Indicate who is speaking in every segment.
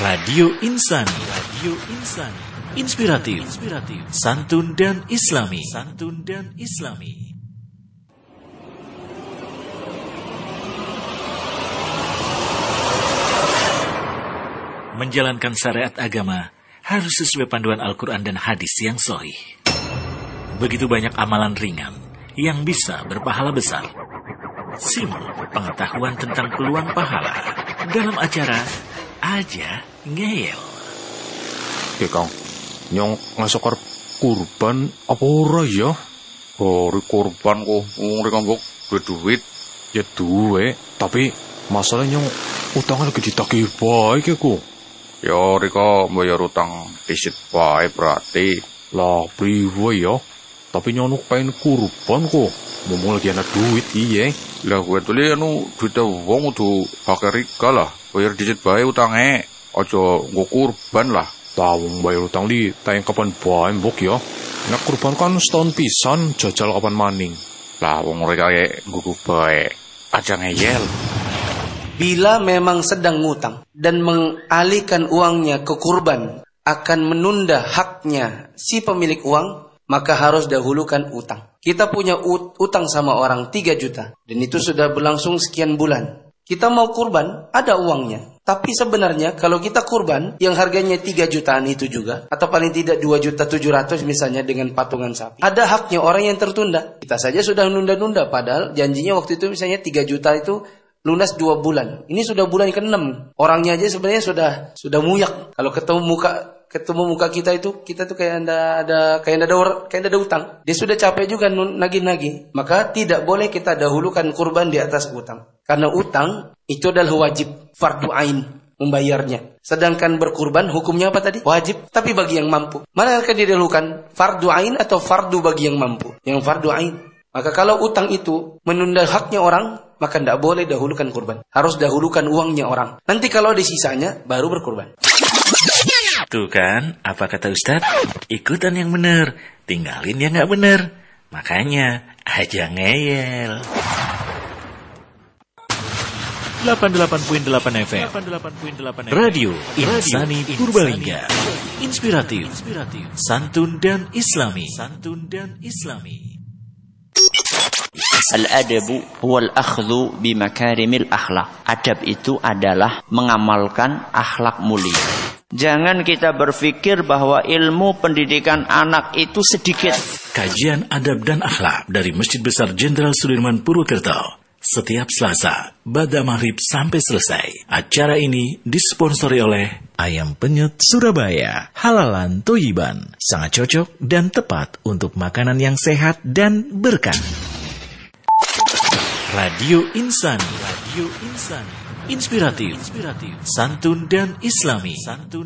Speaker 1: Radio Insani, inspiratif, santun dan islami. Menjalankan syariat agama harus sesuai panduan Al-Quran dan hadis yang sahih. Begitu banyak amalan ringan yang bisa berpahala besar. Simak pengetahuan tentang peluang pahala dalam acara Aja Ngeyel.
Speaker 2: Oke Kang, nyong ngasokar kurban apa ora ya?
Speaker 3: Bari kurban kok, mereka nggak duit.
Speaker 2: Ya duwe, tapi masalahnya nyong utangnya lagi ditagih baik ya ku.
Speaker 3: Ya mereka bayar utang disit baik berarti.
Speaker 2: Lah priwe ya? Tapi nyong pengen kurban kok. Mau lagi anak duit iya.
Speaker 3: Lah gue tuh lihat duitnya uang udah pakai rika lah. Bayar disit baik utangnya. Aja gue kurban lah.
Speaker 2: Tawang bayar utang di tayang kapan baik mbok ya. Nak kurban kan setahun pisan jajal kapan maning.
Speaker 3: Lah wong mereka kayak gue baik. Aja ngeyel.
Speaker 4: Bila memang sedang ngutang dan mengalihkan uangnya ke kurban akan menunda haknya si pemilik uang, maka harus dahulukan utang. Kita punya utang sama orang 3 juta dan itu sudah berlangsung sekian bulan. Kita mau kurban, ada uangnya. Tapi sebenarnya kalau kita kurban yang harganya 3 jutaan itu juga, atau paling tidak 2.700.000 misalnya dengan patungan sapi, ada haknya orang yang tertunda. Kita saja sudah nunda-nunda padahal janjinya waktu itu misalnya 3 juta itu lunas 2 bulan. Ini sudah bulan ke-6. Orangnya aja sebenarnya sudah muyak. Kalau ketemu muka kita tuh kayak ada utang. Dia sudah capek juga nagih-nagih. Maka tidak boleh kita dahulukan kurban di atas utang. Karena utang itu adalah wajib, fardu ain membayarnya. Sedangkan berkurban hukumnya apa tadi? Wajib, tapi bagi yang mampu. Mana akan didahulukan? Fardu ain atau fardu bagi yang mampu? Yang fardu ain. Maka kalau utang itu menunda haknya orang, maka tidak boleh dahulukan kurban. Harus dahulukan uangnya orang. Nanti kalau ada sisanya, baru berkurban.
Speaker 1: Tuh kan, apa kata Ustadz? Ikutan yang benar, tinggalin yang gak benar. Makanya, aja ngeyel. 88.8 FM Radio Insani Purbalingga. Inspiratif, santun dan islami.
Speaker 5: Al-adabu huwal akhdhu bimakarimil akhlak. Adab itu adalah mengamalkan akhlak mulia. Jangan kita berpikir bahwa ilmu pendidikan anak itu sedikit.
Speaker 1: Kajian adab dan akhlak dari Masjid Besar Jenderal Sudirman Purwokerto. Setiap Selasa, pada maghrib sampai selesai. Acara ini disponsori oleh Ayam Penyet Surabaya. Halalan Toyiban. Sangat cocok dan tepat untuk makanan yang sehat dan berkah. Radio Insani. Inspiratif, santun dan islami.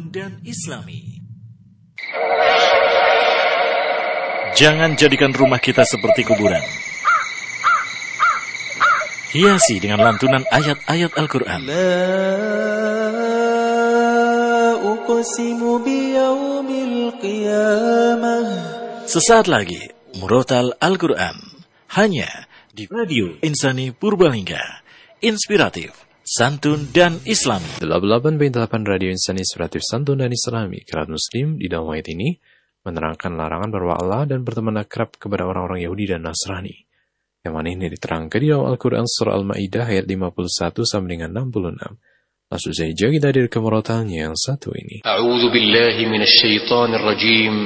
Speaker 1: Jangan jadikan rumah kita seperti kuburan. Hiasi dengan lantunan ayat-ayat Al-Quran.
Speaker 6: La uqsimu biyaumil qiyamah.
Speaker 1: Sesaat lagi, Murotal Al-Quran. Hanya di Radio Insani Purbalingga. Inspiratif, santun dan islami.
Speaker 7: 88.8 Radio Insani Inspiratif, Santun dan Islami. Kerabat Muslim di dalam ayat ini menerangkan larangan berwa Allah dan berteman akrab kepada orang-orang Yahudi dan Nasrani. Yang mana ini diterangkan di dalam Al-Quran Surah Al-Ma'idah ayat 51 sampai dengan 66. Langsung saja kita hadir ke murotalnya yang satu ini.
Speaker 8: A'udzu billahi minasyaitonir rajim.